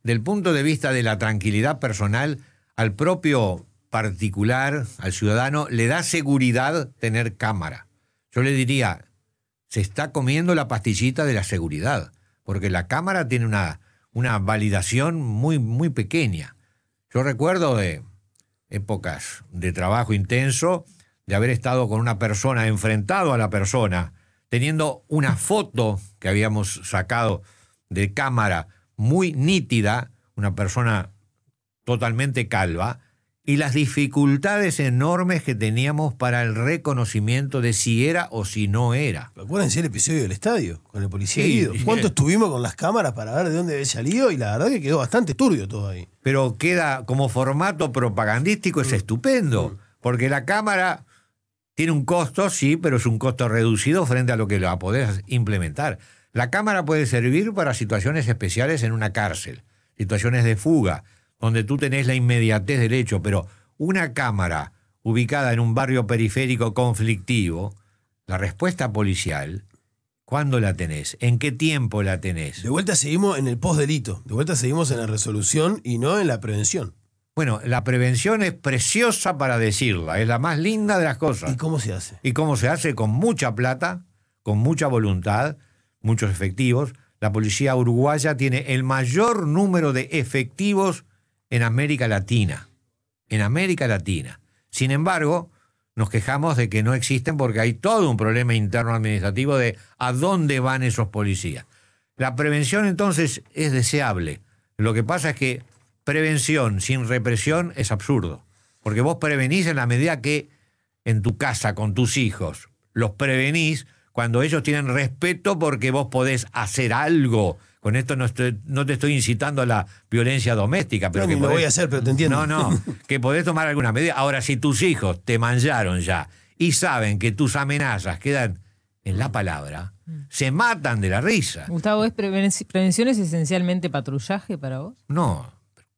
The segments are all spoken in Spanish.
del punto de vista de la tranquilidad personal, al propio particular, al ciudadano, le da seguridad tener cámara. Yo le diría, se está comiendo la pastillita de la seguridad, porque la cámara tiene una validación muy, muy pequeña. Yo recuerdo de épocas de trabajo intenso, de haber estado con una persona, enfrentado a la persona, teniendo una foto que habíamos sacado de cámara muy nítida, una persona totalmente calva, y las dificultades enormes que teníamos para el reconocimiento de si era o si no era. Acuérdense el episodio del estadio, con el policía Sí, Guido. ¿Cuánto estuvimos con las cámaras para ver de dónde había salido? Y la verdad que quedó bastante turbio todo ahí. Pero queda como formato propagandístico, es estupendo, porque la cámara tiene un costo, sí, pero es un costo reducido frente a lo que la podés implementar. La cámara puede servir para situaciones especiales en una cárcel, situaciones de fuga, donde tú tenés la inmediatez del hecho, pero una cámara ubicada en un barrio periférico conflictivo, la respuesta policial, ¿cuándo la tenés? ¿En qué tiempo la tenés? De vuelta seguimos en el postdelito, de vuelta seguimos en la resolución y no en la prevención. Bueno, la prevención es preciosa para decirla, es la más linda de las cosas. ¿Y cómo se hace? ¿Y cómo se hace? Con mucha plata, con mucha voluntad, muchos efectivos. La policía uruguaya tiene el mayor número de efectivos en América Latina. En América Latina. Sin embargo, nos quejamos de que no existen porque hay todo un problema interno administrativo de a dónde van esos policías. La prevención entonces es deseable. Lo que pasa es que prevención sin represión es absurdo. Porque vos prevenís en la medida que en tu casa, con tus hijos, los prevenís cuando ellos tienen respeto porque vos podés hacer algo. Con esto no te estoy incitando a la violencia doméstica. Pero No, que lo voy a hacer, pero te entiendo. No, que podés tomar alguna medida. Ahora, si tus hijos te mancharon ya y saben que tus amenazas quedan en la palabra, se matan de la risa. Gustavo, ¿prevención es esencialmente patrullaje para vos? No.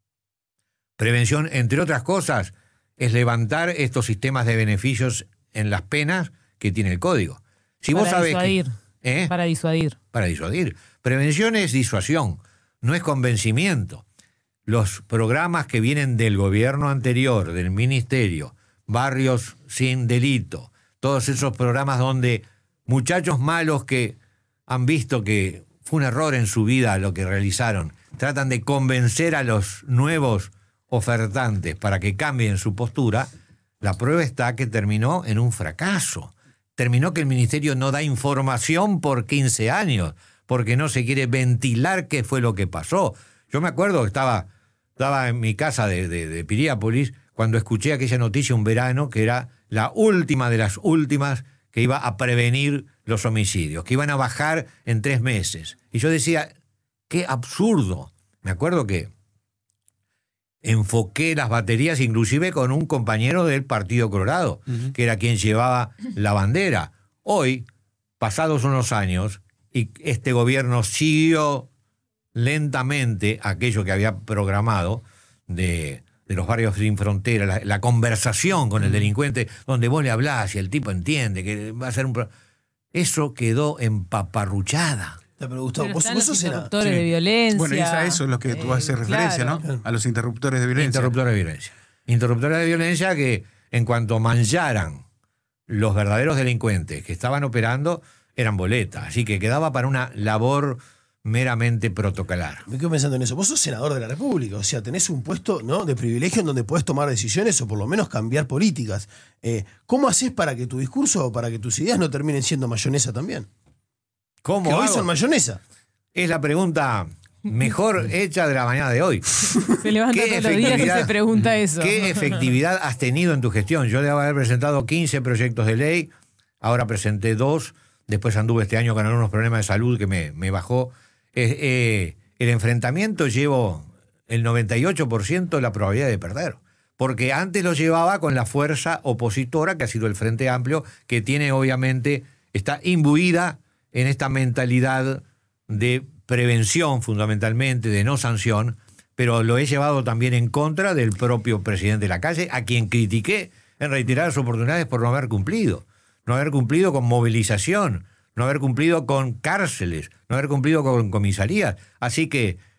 Prevención, entre otras cosas, es levantar estos sistemas de beneficios en las penas que tiene el Código. Si para vos sabés disuadir. ¿Eh? Para disuadir. Para disuadir. Prevención es disuasión, no es convencimiento. Los programas que vienen del gobierno anterior, del ministerio, Barrios Sin Delito, todos esos programas donde muchachos malos que han visto que fue un error en su vida lo que realizaron, tratan de convencer a los nuevos ofertantes para que cambien su postura, la prueba está que terminó en un fracaso. Terminó que el ministerio no da información por 15 años, porque no se quiere ventilar qué fue lo que pasó. Yo me acuerdo que estaba en mi casa de Piriápolis cuando escuché aquella noticia un verano que era la última de las últimas que iba a prevenir los homicidios, que iban a bajar en 3 meses. Y yo decía, qué absurdo. Me acuerdo que enfoqué las baterías inclusive con un compañero del Partido Colorado, que era quien llevaba la bandera. Hoy, pasados unos años, y este gobierno siguió lentamente aquello que había programado de los barrios sin frontera, la conversación con el delincuente, donde vos le hablás y el tipo entiende que va a ser un... Eso quedó empaparruchada. Pero Gustavo, Pero vos los sos interruptores de violencia. Bueno, eso es lo que tú haces referencia, claro. ¿no? A los interruptores de violencia. Interruptores de violencia. Interruptores de violencia que, en cuanto mancharan los verdaderos delincuentes que estaban operando, eran boletas. Así que quedaba para una labor meramente protocolar. Me quedo pensando en eso. Vos sos senador de la República, o sea, tenés un puesto, ¿no?, de privilegio en donde podés tomar decisiones o por lo menos cambiar políticas. ¿Cómo haces para que tu discurso o para que tus ideas no terminen siendo mayonesa también? ¿Cómo Que hoy hago? son mayonesa. Es la pregunta mejor hecha de la mañana de hoy. Se levanta todos los días y se pregunta eso. ¿Qué efectividad has tenido en tu gestión? Yo debo haber presentado 15 proyectos de ley, ahora presenté 2, después anduve este año con algunos problemas de salud que me bajó. El enfrentamiento llevo el 98% de la probabilidad de perder, porque antes lo llevaba con la fuerza opositora, que ha sido el Frente Amplio, que tiene obviamente, está imbuida en esta mentalidad de prevención fundamentalmente, de no sanción, pero lo he llevado también en contra del propio presidente Lacalle, a quien critiqué en reiteradas oportunidades por no haber cumplido con movilización, no haber cumplido con cárceles, no haber cumplido con comisarías. Así que